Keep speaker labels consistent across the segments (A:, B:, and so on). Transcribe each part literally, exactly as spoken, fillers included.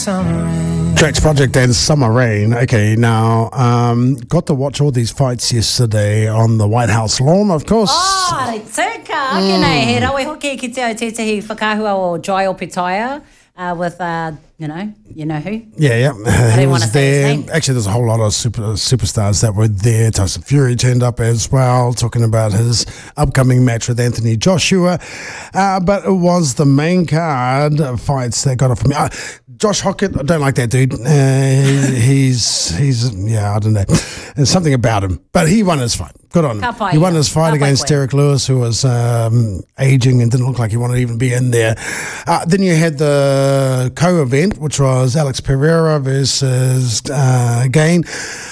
A: summer rain.
B: Drax Project and Summer Rain. Okay, now, um, got to watch all these fights yesterday on the White House lawn, of course.
C: Oh, rei tuka. Ake nei, he rawe hoki ki te au tētahi whakahua o Joel Petaia uh, with, uh, you know, you know who?
B: Yeah, yeah.
C: I
B: He
C: didn't want
B: was
C: to say his
B: there.
C: name.
B: Actually, there's a whole lot of super superstars that were there. Tyson Fury turned up as well, talking about his upcoming match with Anthony Joshua. Uh, but it was the main card fights that got it for me. Uh, Josh Hockett, I don't like that dude. Uh, he, he's, he's, yeah, I don't know. There's something about him. But he won his fight. Good on him.
C: Ka pai
B: He won
C: ia.
B: his fight
C: Ka pai
B: against
C: koe.
B: Derek Lewis, who was um, aging and didn't look like he wanted to even be in there. Uh, then you had the co-event, which was Alex Pereira versus uh, Gain.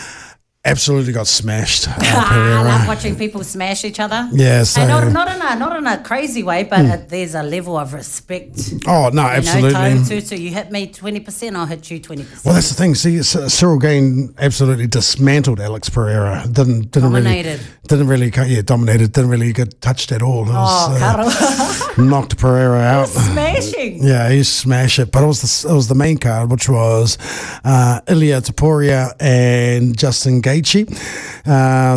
B: Absolutely got smashed. Uh,
C: I love
B: Pereira.
C: watching people smash each other.
B: Yeah, so-
C: And not, not, in a, not in a crazy way, but uh, there's a level of respect.
B: Oh, no,
C: You know,
B: absolutely.
C: toe to toe. You hit me twenty percent, I'll hit you twenty percent.
B: Well, that's the thing. See, C- Cyril Gain absolutely dismantled Alex Pereira. Didn't didn't
C: Dominated.
B: really didn't really co- yeah dominated. Didn't really get touched at all. It
C: Oh,
B: was, uh,
C: karo.
B: knocked Pereira out.
C: Smashing.
B: Yeah, he smashed it. But it was the it was the main card, which was uh, Ilia Topuria and Justin Gaethje. Uh,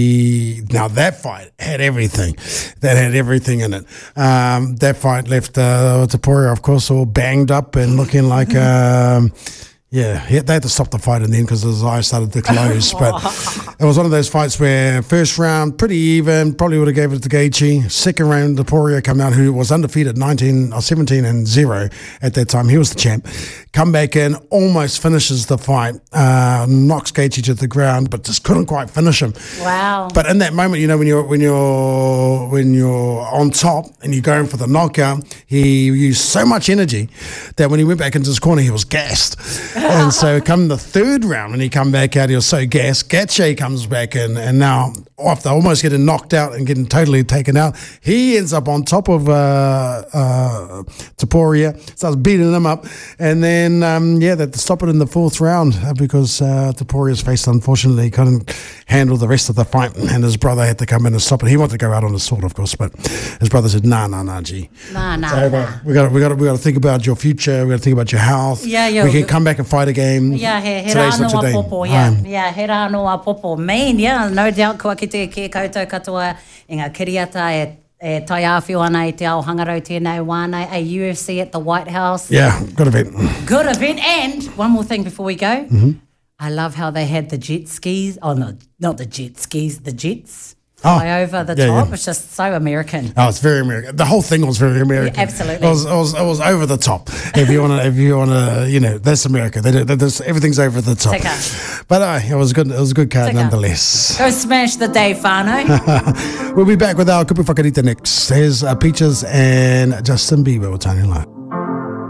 B: the now that fight had everything. That had everything in it. Um, that fight left uh, Topuria, of course, all banged up and looking like. Um, Yeah, he, they had to stop the fight in the end because his eyes started to close. But it was one of those fights where first round, pretty even, probably would have gave it to Gaethje. Second round, Topuria come out, who was undefeated nineteen or seventeen and zero at that time. He was the champ. Come back in, almost finishes the fight, uh, knocks Gaethje to the ground, but just couldn't quite finish him.
C: Wow.
B: But in that moment, you know, when you're when you're when you're on top and you're going for the knockout, he used so much energy that when he went back into his corner, he was gassed. And so come the third round, when he come back out, he was so gassed. Gaethje comes back in, and now after almost getting knocked out and getting totally taken out, he ends up on top of uh, uh, Topuria, starts beating him up, and then um, yeah, they had to stop it in the fourth round uh, because uh, Topuria's face unfortunately couldn't handle the rest of the fight, and his brother had to come in and stop it. He wanted to go out on the sword, of course, but his brother said, "Nah, nah, nah, G.
C: Nah, nah,
B: So,
C: nah.
B: uh, we got we got we got to think about your future. We got to think about your health.
C: Yeah, yeah,
B: We can
C: we-
B: come back and fight a game.
C: Yeah, he, he
B: Today's not
C: rānoa
B: your day.
C: popo, yeah.
B: Um,
C: Yeah, he rānoa popo. Mean, yeah, no doubt kua ki te ke koutou katoa i ngā kiriata e, e tai awhiu ana i te ao hangarau tēnei wānei, a U F C at the White House.
B: Yeah, good event.
C: Good event. And one more thing before we go.
B: Mm-hmm.
C: I love how they had the jet skis. Oh, no, not the jet skis, the jets
B: Oh,
C: fly over the
B: yeah,
C: top.
B: yeah.
C: It's just so American.
B: Oh, it's very American. The whole thing was very American.
C: Yeah, absolutely.
B: It was, it was, it was over the top. If you want to, if you want to, you know, that's America. They do, that's, everything's over the top.
C: Tika.
B: But uh, it was good. It was a good card
C: Tika.
B: nonetheless.
C: Go smash the day, whānau.
B: We'll be back with our Kupu Whakarita next. Here's uh, Peaches and Justin Bieber with Tiny Light.